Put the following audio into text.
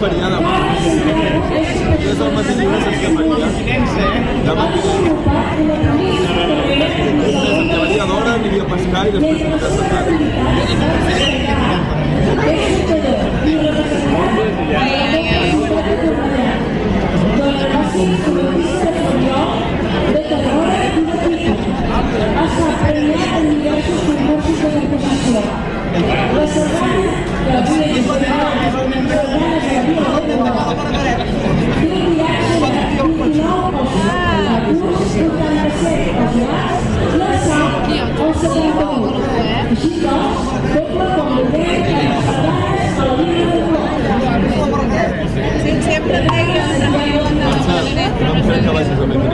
faria demà. És el matí lliure, saps què faria? Demà em llevaria d'hora, aniria a pescar i després aniria a sentar. Sempre deia no em crec que vagis a més.